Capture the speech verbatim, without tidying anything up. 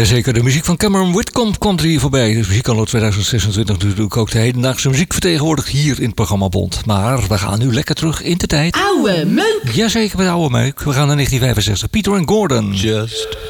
Jazeker, de muziek van Cameron Whitcomb kwam er hier voorbij. Dus Muziekanno tweeduizend zesentwintig natuurlijk ook de hedendaagse muziek vertegenwoordigd hier in het programma Bond. Maar we gaan nu lekker terug in de tijd. Oude meuk! Jazeker, met oude meuk. We gaan naar negentien vijfenzestig. Peter and Gordon. Just